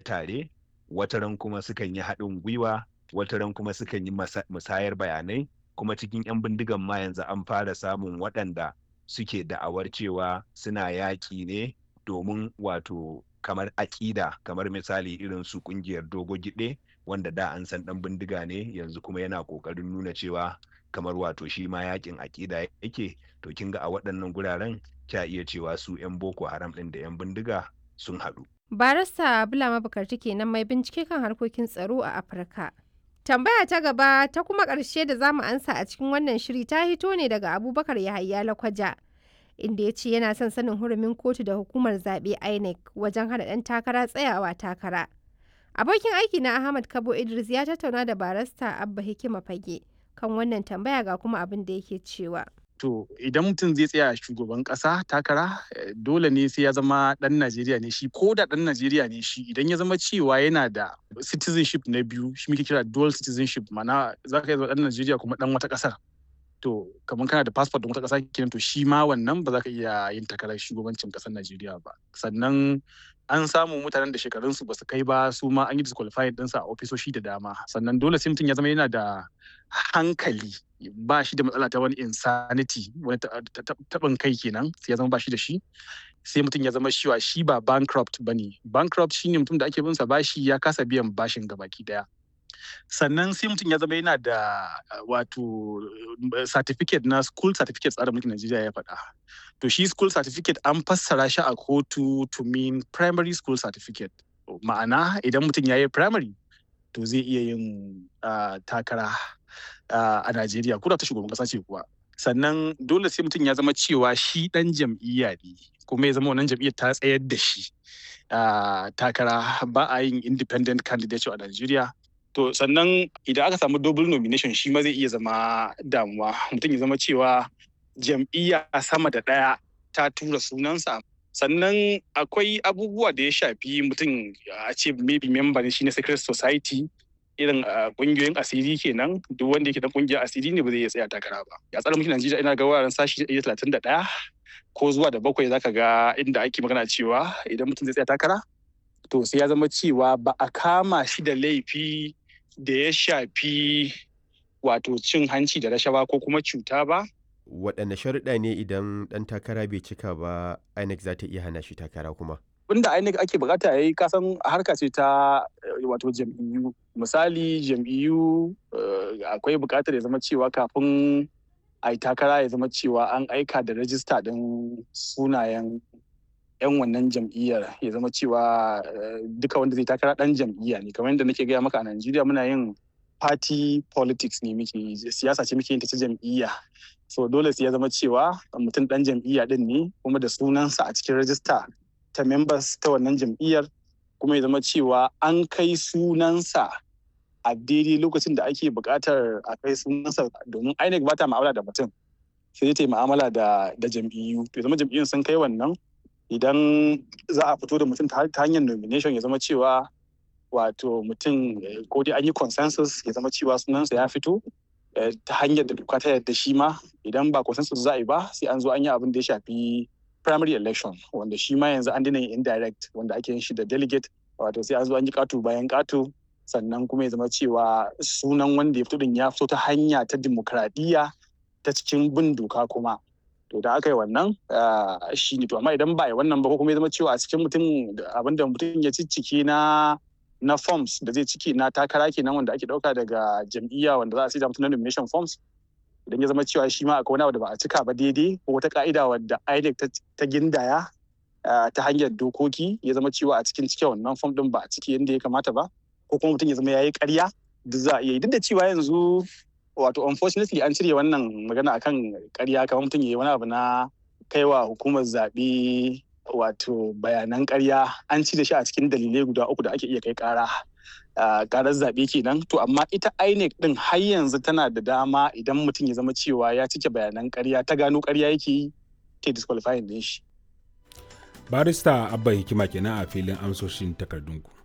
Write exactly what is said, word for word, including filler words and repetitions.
tare, wataran kuma sukan yi haɗin gwiwa, wataran kuma sukan yi musayar bayanai, kuma cikin 'yan bindigan ma yanzu an fara samun waɗanda suke da'awar cewa suna yaƙi ne domin wato kamar aƙida, kamar misali irin su ƙungiyar Dogo Giɗe wanda da an san ɗan bindiga ne yanzu kuma yana ƙoƙarin nuna cewa kamar wato shi ma yaƙin aƙida yake. To kin ga a waɗannan guraren kya iya cewa su 'yan Boko Haram ɗin da 'yan bindiga sun haɗu. Barista Bulama Bukarti kenan mai bincike kan harkokin tsaro a Afirka. Tambaya ta gaba ta kuma ƙarshe da za mu ansa a cikin wannan shiri ta hito ne daga Abubakar Yahaya Lakwaja, inda ya ce yana son sanin hurumin kotu da hukumar zaɓe I N E C wajen hana ɗan takara tsayawa takara. Abokin aiki na Ahmad Kabo Idris ya tattauna da barista Abba Hikima Fage kan wannan tambaya ga kuma abin da yake cewa. To idan mutum zai tsaya shugaban ƙasa takara dole ne sai ya zama ɗan Najeriya ne shi, ko da ɗan Najeriya ne shi idan ya zama cewa yana da citizenship na biyu, shi muke kira dual citizenship, ma'ana za ka iya zama ɗan Najeriya kuma ɗan wata ƙasar. To kamar kana da passport ɗin wata ƙasa kenan, to shi ma wannan ba za ka iya yin takarar shugabancin ƙasar Najeriya ba. Sannan an samu mutanen da shekarunsu ba su kai ba su ma an yi disqualifying ɗinsa a ofisoshi da dama. Sannan dole sai mutum ya zama yana da hankali, ba shi da matsala ta wani insanity, wani taɓin kai kenan, sai ya zama ba shi da shi. Sai mutum ya zama shiwa shi ba bankrupt ba ne. Bankrupt shi ne mutum da ake bin sa bashi ya kasa biyan bashin gabaki daya. Sannan sai mutum ya zama yana da wato certificate na school certificate tsarin mulkin Najeriya ya faɗa. To shi school certificate an fassara shi a kotu to mean primary school certificate. Ma'ana idan mutum ya yi primary to zai iya yin uh, takara uh, a Najeriya, ko da ta shugaban ƙasa ce kuwa. Sannan dole sai mutum ya zama cewa shi ɗan jam'iyya ne, kuma ya zama wannan jam'iyyar ta tsayar da shi uh, takara. Ba a yin independent candidate a Najeriya. To sannan idan aka samu double nomination shi ma zai iya zama damuwa. Mutum ya zama cewa jam'iyya sama da ɗaya ta tura sunansa. Sannan akwai abubuwa da ya shafi mutum a ce maybe member ne shi na secret society, irin ƙungiyoyin asiri kenan. Duk wanda yake da ƙungiyar asiri ne ba zai iya tsaya takara ba. A tsarin mulkin Najeriya ina ga wuraren sashi talatin da ɗaya ko zuwa da bakwai zaka ga inda ake magana cewa idan mutum zai tsaya takara to sai ya zama cewa ba a kama shi da laifi da ya shafi wato cin hanci da rashawa ko kuma cuta ba. Waɗanne sharuɗa ne idan ɗan takara bai cika ba I N E C za ta iya hana shi takara kuma? Wanda I N E C ake bukata ya yi, kasan harka ce ta wato jam'iyyu. Misali jam'iyyu akwai bukatar ya zama cewa kafin a yi takara ya zama cewa an aika da rajista ɗin sunayen 'yan wannan jam'iyyar, ya zama cewa duka wanda zai takara ɗan jam'iyya ne. Kamar yadda nake gaya maka a Najeriya muna yin party politics ne, muke siyasa ce muke yin ta ta jam'iyya. So dole sai ya zama cewa mutum ɗan jam'iyya ɗin ne kuma da sunansa a cikin rajista ta members ta wannan jam'iyyar, kuma ya zama cewa an kai sunansa a daidai lokacin da ake buƙatar a kai sunansa, domin I N E C ba ta ma'amala da mutum, sai ta yi ma'amala da da jam'iyyu. To ya zama jam'iyyun sun kai wannan. Idan za a fito da mutum ta hanyar nomination ya zama cewa wato mutum ko dai an yi consensus ya zama cewa sunansa ya fito ta hanyar da doka ta yadda shi ma. Idan ba consensus za a yi ba sai an zo an yi abin da ya shafi primary election, wanda shi ma yanzu an daina yin indirect, wanda ake yin shi da delegate, wato sai an zo an yi ƙato bayan ƙato. Sannan kuma ya zama cewa sunan wanda ya fito din ya fito ta hanya ta dimokuraɗiyya ta cikin bin doka kuma. To da aka yi wannan shi ne. To amma idan ba yi wannan ba, ko kuma ya zama cewa a cikin mutum abinda mutum ya ciccike na na forms da zai ciki na takara kenan, wanda ake dauka daga jam'iyya wanda za a sai da mutum na nomination forms, idan ya zama cewa shi ma akwai wani abu da ba a cika ba daidai, ko wata ka'ida wadda I N E C ta gindaya ta hanyar dokoki, ya zama cewa a cikin cike wannan form din ba a ciki yadda ya kamata ba, ko kuma mutum ya zama ya yi ƙarya, duk za a iya yi. Duk da cewa yanzu wato unfortunately an cire wannan magana akan ƙarya, kamar mutum ya yi wani abu na kaiwa hukumar zaɓe wato bayanan ƙarya, an cire shi a cikin dalilai guda uku da ake iya kai ƙara, ƙarar zaɓe kenan. To amma ita I N E C din har yanzu tana da dama, idan mutum ya zama cewa ya cike bayanan ƙarya, ta gano ƙarya yake yi, ta disqualifying din shi. Barista Abba Hikima kenan a filin amsoshin takardunku.